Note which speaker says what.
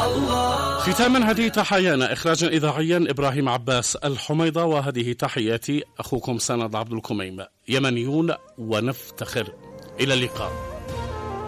Speaker 1: ختاما هذه تحيانا إخراجا إذاعيا إبراهيم عباس الحميضة، وهذه تحياتي أخوكم سند عبد الكميم. يمنيون ونفتخر. إلى اللقاء.